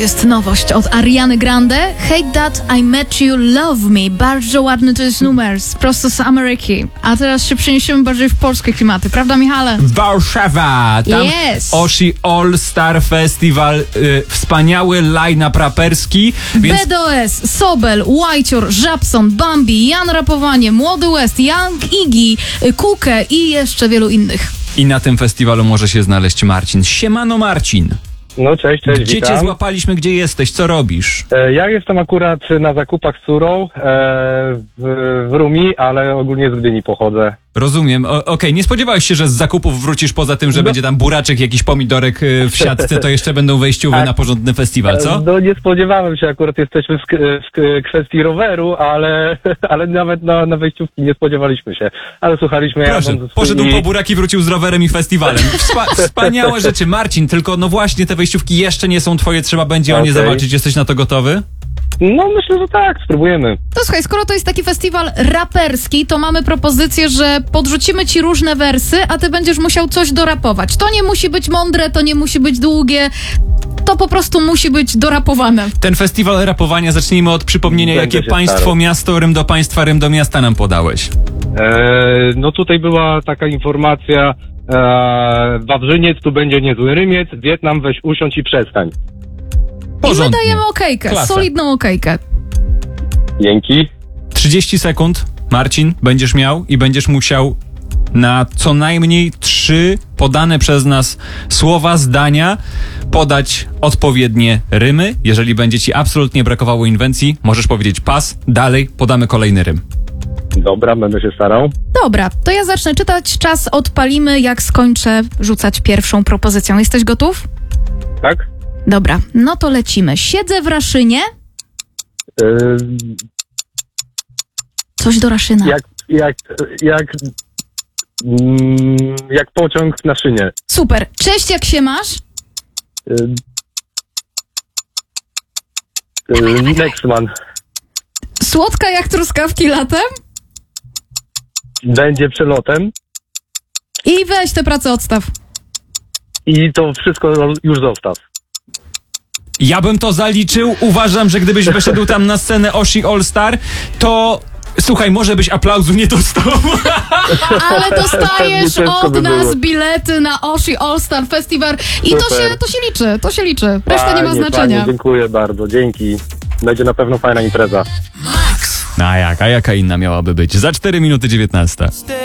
jest nowość od Ariany Grande. Hate That I Met You, Love Me. Bardzo ładny to jest numer, prosto z Ameryki. A teraz się przeniesiemy bardziej w polskie klimaty, prawda, Michale? Warszawa! Tam Yes. Oshi All Star Festival, wspaniały line-up raperski, więc BDOS, Sobel, Łajcior, Żabson, Bambi, Jan Rapowanie, Młody West, Young Iggy, Kukę i jeszcze wielu innych. i na tym festiwalu może się znaleźć Marcin. Siemano Marcin! No cześć, Gdzie witam. cię złapaliśmy, gdzie jesteś, co robisz? Ja jestem akurat na zakupach z córą w Rumi, ale ogólnie z Gdyni pochodzę. Rozumiem. Okej, nie spodziewałeś się, że z zakupów wrócisz poza tym, że będzie tam buraczek, jakiś pomidorek w siatce, to jeszcze będą wejściowe na porządny festiwal, co? No nie spodziewałem się, akurat jesteśmy w kwestii roweru, ale nawet na wejściówki nie spodziewaliśmy się. Ale słuchaliśmy... Proszę, poszedł po buraki, wrócił z rowerem i festiwalem. Wspaniałe rzeczy. Marcin, tylko no właśnie te wejściówki jeszcze nie są twoje, trzeba będzie o nie Okej. zawalczyć. Jesteś na to gotowy? No myślę, że tak, spróbujemy. To słuchaj, skoro to jest taki festiwal raperski, to mamy propozycję, że podrzucimy ci różne wersy, a ty będziesz musiał coś dorapować. To nie musi być mądre, to nie musi być długie, to po prostu musi być dorapowane. Ten festiwal rapowania, zacznijmy od przypomnienia, Będę jakie się państwo, starał. miasto, rym do państwa, rym do miasta nam podałeś. No tutaj była taka informacja, Wawrzyniec, tu będzie niezły Rymiec, Wietnam, weź usiądź i przestań. I my Porządnie. dajemy okejkę, Klasa. solidną okejkę. Dzięki. 30 sekund, Marcin, będziesz miał i będziesz musiał na co najmniej 3 podane przez nas słowa, zdania podać odpowiednie rymy. Jeżeli będzie ci absolutnie brakowało inwencji, możesz powiedzieć pas, dalej podamy kolejny rym. Dobra, będę się starał. Dobra, to ja zacznę czytać, czas odpalimy, jak skończę rzucać pierwszą propozycją. Jesteś gotów? Tak? Dobra, no to lecimy. Siedzę w Raszynie. Coś do Raszyna. Jak pociąg na szynie. Super. Cześć, jak się masz? Nextman. Słodka jak truskawki latem? Będzie przelotem I weź tę pracę odstaw. i to wszystko już zostaw. Ja bym to zaliczył. Uważam, że gdybyś wyszedł tam na scenę Oshi All Star, to... Słuchaj, może byś aplauzu nie dostał. Ale dostajesz Ciężko od by było. nas bilety na Oshi All Star Festival i to się liczy. Reszta nie ma Fajnie, znaczenia. Fajnie, dziękuję bardzo, dzięki. Będzie na pewno fajna impreza. A jaka inna miałaby być? Za 4 minuty 19.